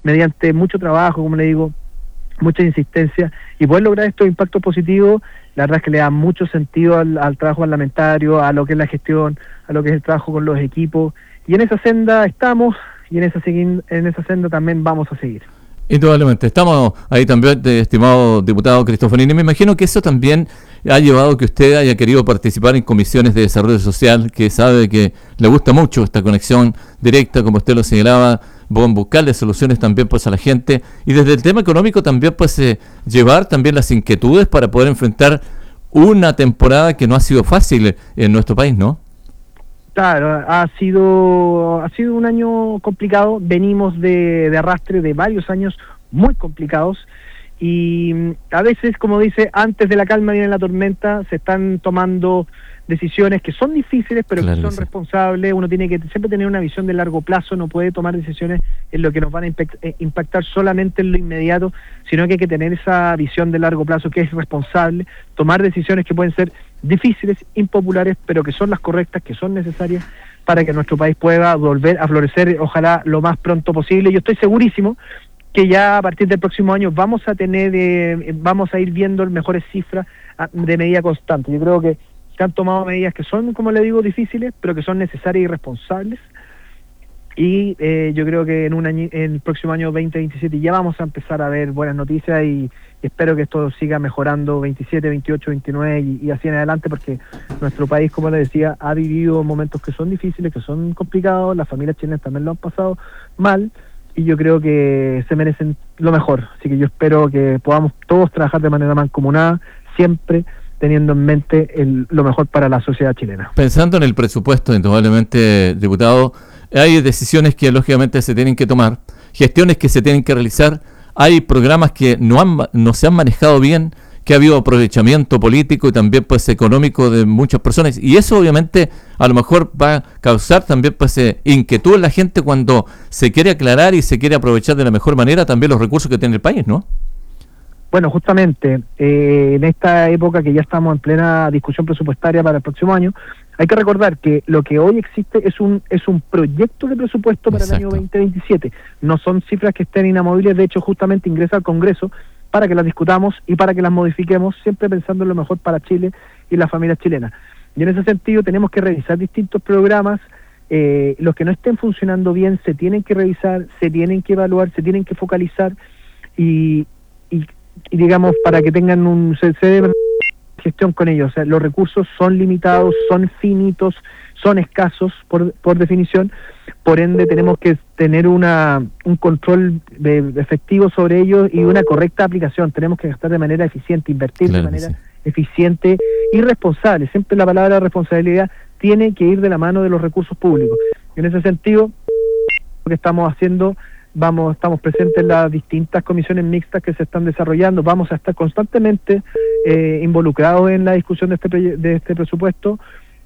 mediante mucho trabajo, como le digo, mucha insistencia, y poder lograr estos impactos positivos, la verdad es que le da mucho sentido al trabajo parlamentario, a lo que es la gestión, a lo que es el trabajo con los equipos, y en esa senda estamos, y en esa senda también vamos a seguir. Indudablemente. Estamos ahí también, estimado diputado Cristofanini. Me imagino que eso también ha llevado a que usted haya querido participar en comisiones de desarrollo social, que sabe que le gusta mucho esta conexión directa, como usted lo señalaba, buscarle soluciones también pues a la gente, y desde el tema económico también pues llevar también las inquietudes para poder enfrentar una temporada que no ha sido fácil en nuestro país, ¿no? Claro, ha sido un año complicado, venimos de arrastre de varios años muy complicados, y a veces, como dice, antes de la calma viene la tormenta, se están tomando decisiones que son difíciles, pero claro, que son responsables. Uno tiene que siempre tener una visión de largo plazo, no puede tomar decisiones en lo que nos van a impactar solamente en lo inmediato, sino que hay que tener esa visión de largo plazo que es responsable, tomar decisiones que pueden ser difíciles, impopulares, pero que son las correctas, que son necesarias para que nuestro país pueda volver a florecer, ojalá lo más pronto posible. Yo estoy segurísimo que ya a partir del próximo año vamos a ir viendo mejores cifras de medida constante. Yo creo que se han tomado medidas que son, como le digo, difíciles, pero que son necesarias y responsables. Y yo creo que en el próximo año 2027 ya vamos a empezar a ver buenas noticias, y espero que esto siga mejorando 27, 28, 29 y así en adelante, porque nuestro país, como les decía, ha vivido momentos que son difíciles, que son complicados, las familias chilenas también lo han pasado mal, y yo creo que se merecen lo mejor. Así que yo espero que podamos todos trabajar de manera mancomunada, siempre teniendo en mente lo mejor para la sociedad chilena. Pensando en el presupuesto, indudablemente, diputado, hay decisiones que lógicamente se tienen que tomar, gestiones que se tienen que realizar, hay programas que no se han manejado bien, que ha habido aprovechamiento político y también pues económico de muchas personas, y eso obviamente a lo mejor va a causar también pues inquietud en la gente cuando se quiere aclarar y se quiere aprovechar de la mejor manera también los recursos que tiene el país, ¿no? Bueno, justamente en esta época que ya estamos en plena discusión presupuestaria para el próximo año, hay que recordar que lo que hoy existe es un proyecto de presupuesto para Exacto. El año 2027. No son cifras que estén inamovibles, de hecho justamente ingresa al Congreso para que las discutamos y para que las modifiquemos, siempre pensando en lo mejor para Chile y las familias chilenas. Y en ese sentido tenemos que revisar distintos programas, los que no estén funcionando bien se tienen que revisar, se tienen que evaluar, se tienen que focalizar, y digamos, para que tengan se debe gestión con ellos. O sea, los recursos son limitados, son finitos, son escasos por definición, por ende tenemos que tener un control efectivo sobre ellos y una correcta aplicación. Tenemos que gastar de manera eficiente, invertir de manera eficiente y responsable. Siempre la palabra responsabilidad tiene que ir de la mano de los recursos públicos. Y en ese sentido, lo que estamos haciendo, estamos presentes en las distintas comisiones mixtas que se están desarrollando, vamos a estar constantemente involucrados en la discusión de este presupuesto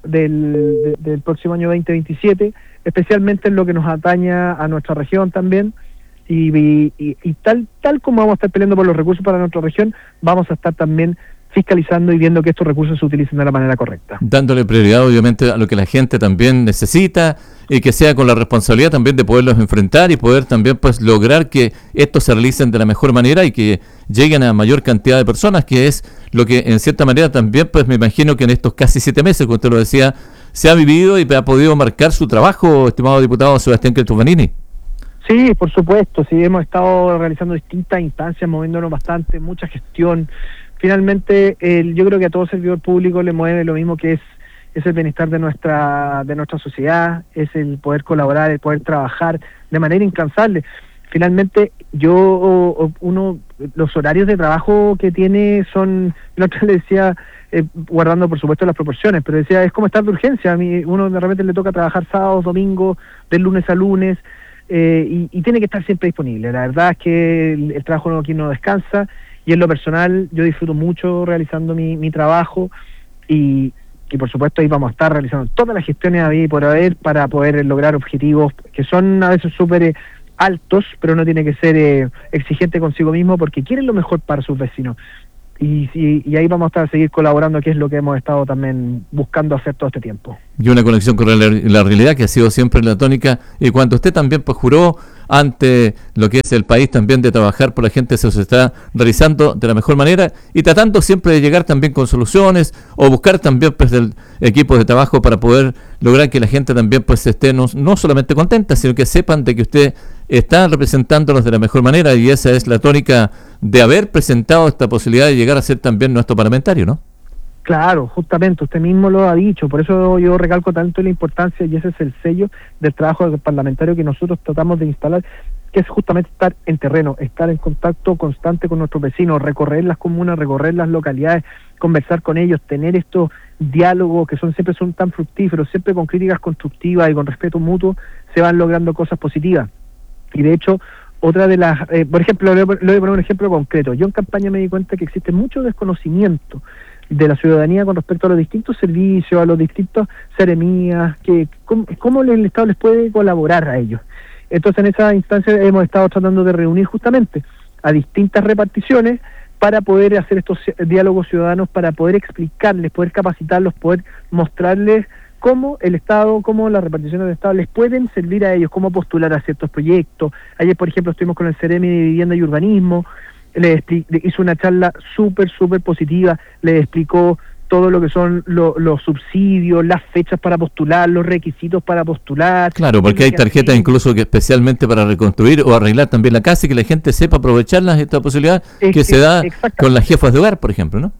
del próximo año 2027, especialmente en lo que nos atañe a nuestra región también, y tal como vamos a estar peleando por los recursos para nuestra región, vamos a estar también fiscalizando y viendo que estos recursos se utilicen de la manera correcta. Dándole prioridad obviamente a lo que la gente también necesita, y que sea con la responsabilidad también de poderlos enfrentar y poder también pues lograr que estos se realicen de la mejor manera y que lleguen a mayor cantidad de personas, que es lo que en cierta manera también pues me imagino que en estos casi 7 meses, como usted lo decía, se ha vivido y ha podido marcar su trabajo, estimado diputado Sebastián Cristofanini. Sí, por supuesto, sí, hemos estado realizando distintas instancias, moviéndonos bastante, mucha gestión. Finalmente, yo creo que a todo servidor público le mueve lo mismo, que es el bienestar de nuestra sociedad, es el poder colaborar, el poder trabajar de manera incansable. Finalmente, los horarios de trabajo que tiene son, la otra le decía, guardando por supuesto las proporciones, pero decía, es como estar de urgencia. A mí, uno de repente le toca trabajar sábados, domingos, de lunes a lunes, y tiene que estar siempre disponible. La verdad es que el trabajo aquí no descansa, y en lo personal yo disfruto mucho realizando mi trabajo, y por supuesto ahí vamos a estar realizando todas las gestiones había y por haber para poder lograr objetivos que son a veces súper altos, pero uno tiene que ser exigente consigo mismo porque quieren lo mejor para sus vecinos. Y ahí vamos a estar a seguir colaborando, que es lo que hemos estado también buscando hacer todo este tiempo. Y una conexión con la realidad que ha sido siempre la tónica, y cuando usted también pues juró ante lo que es el país también de trabajar por la gente, se está realizando de la mejor manera y tratando siempre de llegar también con soluciones o buscar también pues del equipo de trabajo para poder lograr que la gente también pues esté no solamente contenta, sino que sepan de que usted está representándolos de la mejor manera, y esa es la tónica de haber presentado esta posibilidad de llegar a ser también nuestro parlamentario, ¿no? Claro, justamente, usted mismo lo ha dicho, por eso yo recalco tanto la importancia, y ese es el sello del trabajo del parlamentario que nosotros tratamos de instalar, que es justamente estar en terreno, estar en contacto constante con nuestros vecinos, recorrer las comunas, recorrer las localidades, conversar con ellos, tener estos diálogos que siempre son tan fructíferos, siempre con críticas constructivas y con respeto mutuo, se van logrando cosas positivas. Y de hecho, otra de las, por ejemplo, le voy a poner un ejemplo concreto. Yo en campaña me di cuenta que existe mucho desconocimiento de la ciudadanía con respecto a los distintos servicios, a los distintos seremías, que cómo el Estado les puede colaborar a ellos. Entonces, en esa instancia hemos estado tratando de reunir justamente a distintas reparticiones para poder hacer estos diálogos ciudadanos, para poder explicarles, poder capacitarlos, poder mostrarles cómo el Estado, cómo las reparticiones del Estado les pueden servir a ellos, cómo postular a ciertos proyectos. Ayer, por ejemplo, estuvimos con el Ceremi de Vivienda y Urbanismo, hizo una charla súper positiva, le explicó todo lo que son los subsidios, las fechas para postular, los requisitos para postular. Claro, porque hay tarjetas incluso que especialmente para reconstruir o arreglar también la casa, y que la gente sepa aprovecharlas, esta posibilidad que se da con las jefas de hogar, por ejemplo, ¿no?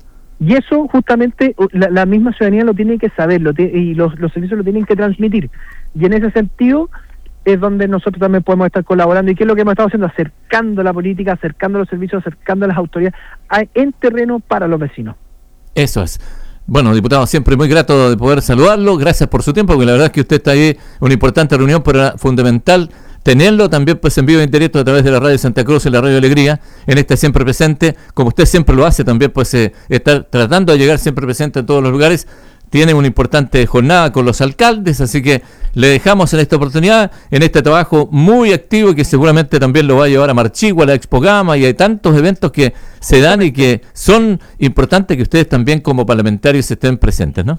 Y eso justamente la misma ciudadanía lo tiene que saber, y los servicios lo tienen que transmitir. Y en ese sentido es donde nosotros también podemos estar colaborando. ¿Y qué es lo que hemos estado haciendo? Acercando la política, acercando los servicios, acercando a las autoridades en terreno para los vecinos. Eso es. Bueno, diputado, siempre muy grato de poder saludarlo. Gracias por su tiempo, porque la verdad es que usted está ahí, una importante reunión, pero era fundamental tenerlo también pues en vivo en directo a través de la Radio Santa Cruz y la Radio Alegría, en este Siempre Presente, como usted siempre lo hace también, pues estar tratando de llegar siempre presente en todos los lugares. Tiene una importante jornada con los alcaldes, así que le dejamos en esta oportunidad, en este trabajo muy activo, que seguramente también lo va a llevar a Marchigua, a la Expo Gama, y hay tantos eventos que se dan y que son importantes que ustedes también como parlamentarios estén presentes, ¿no?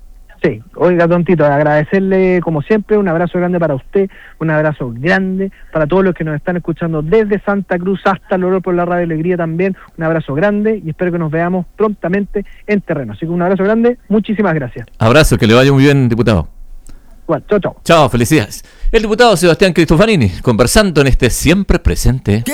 Sí, oiga, don Tito, agradecerle como siempre, un abrazo grande para usted, un abrazo grande para todos los que nos están escuchando desde Santa Cruz hasta Loro por la Radio Alegría también, un abrazo grande, y espero que nos veamos prontamente en terreno. Así que un abrazo grande, muchísimas gracias. Abrazo, que le vaya muy bien, diputado. Bueno, chao. Chao, felicidades. El diputado Sebastián Cristofanini, conversando en este Siempre Presente.